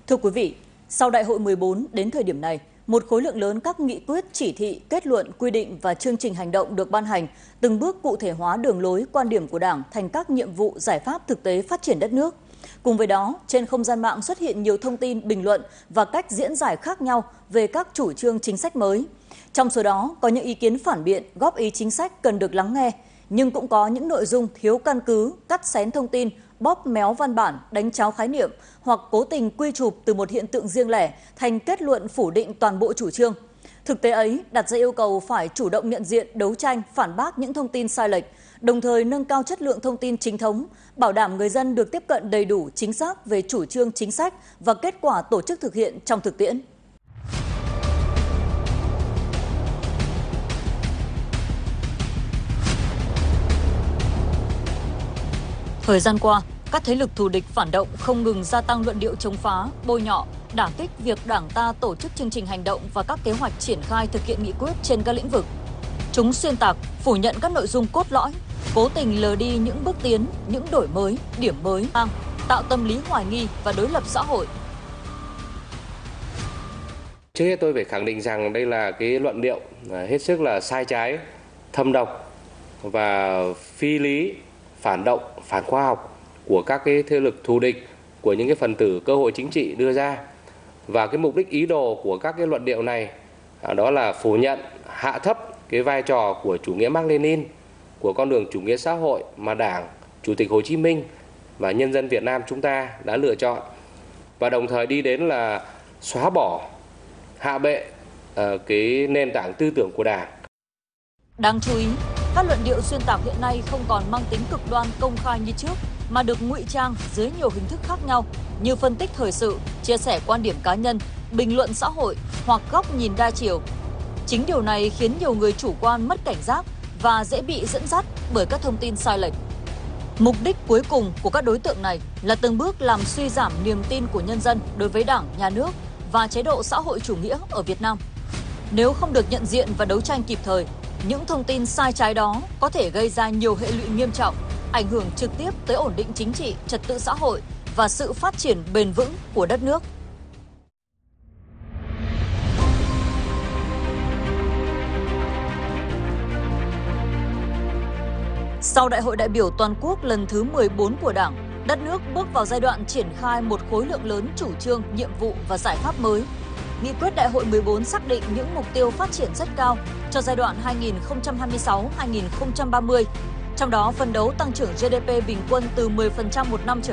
Thưa quý vị, sau Đại hội 14 đến thời điểm này, một khối lượng lớn các nghị quyết, chỉ thị, kết luận, quy định và chương trình hành động được ban hành, từng bước cụ thể hóa đường lối, quan điểm của Đảng thành các nhiệm vụ, giải pháp thực tế phát triển đất nước. Cùng với đó, trên không gian mạng xuất hiện nhiều thông tin, bình luận và cách diễn giải khác nhau về các chủ trương chính sách mới. Trong số đó, có những ý kiến phản biện, góp ý chính sách cần được lắng nghe, nhưng cũng có những nội dung thiếu căn cứ, cắt xén thông tin, bóp méo văn bản, đánh tráo khái niệm hoặc cố tình quy chụp từ một hiện tượng riêng lẻ thành kết luận phủ định toàn bộ chủ trương. Thực tế ấy đặt ra yêu cầu phải chủ động nhận diện, đấu tranh, phản bác những thông tin sai lệch, đồng thời nâng cao chất lượng thông tin chính thống, bảo đảm người dân được tiếp cận đầy đủ, chính xác về chủ trương chính sách và kết quả tổ chức thực hiện trong thực tiễn. Thời gian qua, các thế lực thù địch phản động không ngừng gia tăng luận điệu chống phá, bôi nhọ, đả kích việc Đảng ta tổ chức chương trình hành động và các kế hoạch triển khai thực hiện nghị quyết trên các lĩnh vực. Chúng xuyên tạc, phủ nhận các nội dung cốt lõi, cố tình lờ đi những bước tiến, những đổi mới, điểm mới, tạo tâm lý hoài nghi và đối lập xã hội. Trước hết tôi phải khẳng định rằng đây là cái luận điệu hết sức là sai trái, thâm độc và phi lý, phản động, phản khoa học của các cái thế lực thù địch, của những cái phần tử cơ hội chính trị đưa ra. Và cái mục đích ý đồ của các cái luận điệu này đó là phủ nhận, hạ thấp cái vai trò của chủ nghĩa Mác Lênin, của con đường chủ nghĩa xã hội mà Đảng, Chủ tịch Hồ Chí Minh và nhân dân Việt Nam chúng ta đã lựa chọn, và đồng thời đi đến là xóa bỏ, hạ bệ cái nền tảng tư tưởng của Đảng. Đáng chú ý, các luận điệu xuyên tạc hiện nay không còn mang tính cực đoan công khai như trước, mà được ngụy trang dưới nhiều hình thức khác nhau như phân tích thời sự, chia sẻ quan điểm cá nhân, bình luận xã hội hoặc góc nhìn đa chiều. Chính điều này khiến nhiều người chủ quan mất cảnh giác và dễ bị dẫn dắt bởi các thông tin sai lệch. Mục đích cuối cùng của các đối tượng này là từng bước làm suy giảm niềm tin của nhân dân đối với Đảng, Nhà nước và chế độ xã hội chủ nghĩa ở Việt Nam. Nếu không được nhận diện và đấu tranh kịp thời, những thông tin sai trái đó có thể gây ra nhiều hệ lụy nghiêm trọng, ảnh hưởng trực tiếp tới ổn định chính trị, trật tự xã hội và sự phát triển bền vững của đất nước. Sau Đại hội đại biểu toàn quốc lần thứ 14 của Đảng, đất nước bước vào giai đoạn triển khai một khối lượng lớn chủ trương, nhiệm vụ và giải pháp mới. Nghị quyết Đại hội 14 xác định những mục tiêu phát triển rất cao cho giai đoạn 2026-2030, trong đó phấn đấu tăng trưởng GDP bình quân từ 10% một năm trở